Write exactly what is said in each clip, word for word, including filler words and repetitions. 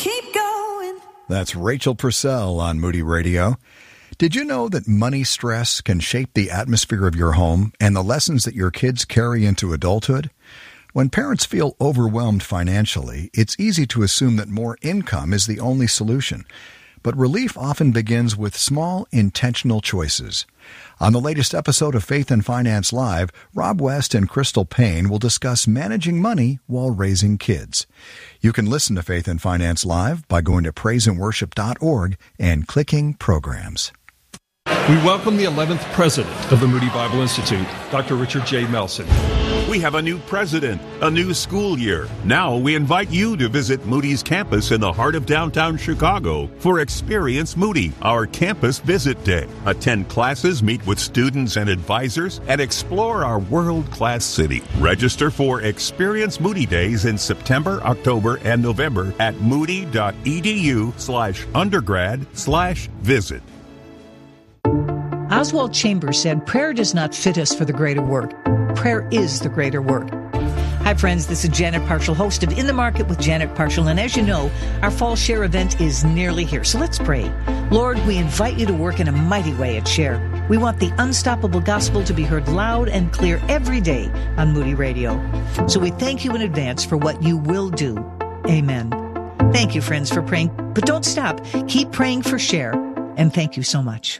keep going. That's Rachel Purcell on Moody Radio. Did you know that money stress can shape the atmosphere of your home and the lessons that your kids carry into adulthood? When parents feel overwhelmed financially, it's easy to assume that more income is the only solution. But relief often begins with small, intentional choices. On the latest episode of Faith and Finance Live, Rob West and Crystal Payne will discuss managing money while raising kids. You can listen to Faith and Finance Live by going to praise and worship dot org and clicking Programs. We welcome the eleventh president of the Moody Bible Institute, Doctor Richard J. Melson. We have a new president, a new school year. Now we invite you to visit Moody's campus in the heart of downtown Chicago for Experience Moody, our campus visit day. Attend classes, meet with students and advisors, and explore our world-class city. Register for Experience Moody Days in September, October, and November at moody.edu slash undergrad slash visit. Oswald Chambers said, prayer does not fit us for the greater work. Prayer is the greater work. Hi, friends. This is Janet Parshall, host of In the Market with Janet Parshall. And as you know, our Fall Share event is nearly here. So let's pray. Lord, we invite you to work in a mighty way at Share. We want the unstoppable gospel to be heard loud and clear every day on Moody Radio. So we thank you in advance for what you will do. Amen. Thank you, friends, for praying. But don't stop. Keep praying for Share. And thank you so much.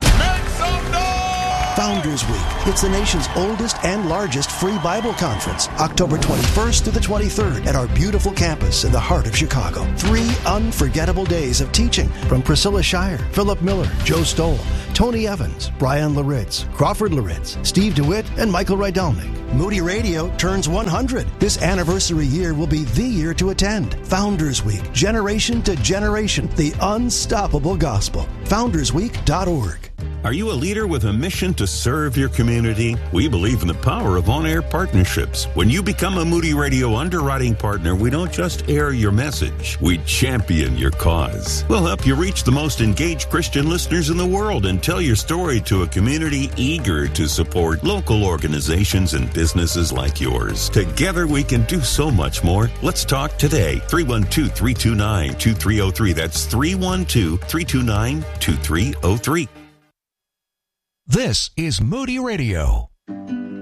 Founders Week. It's the nation's oldest and largest free Bible conference, October twenty-first to the twenty-third at our beautiful campus in the heart of Chicago. Three unforgettable days of teaching from Priscilla Shire, Philip Miller, Joe Stoll, Tony Evans, Brian Laritz, Crawford Laritz, Steve DeWitt, and Michael Rydelnik. Moody Radio turns one hundred. This anniversary year will be the year to attend. Founders Week, generation to generation, the unstoppable gospel. founders week dot org. Are you a leader with a mission to serve your community? We believe in the power of on-air partnerships. When you become a Moody Radio underwriting partner, we don't just air your message, we champion your cause. We'll help you reach the most engaged Christian listeners in the world and tell your story to a community eager to support local organizations and businesses like yours. Together we can do so much more. Let's talk today. three one two, three two nine, two three zero three. That's three one two, three two nine, two three zero three. This is Moody Radio.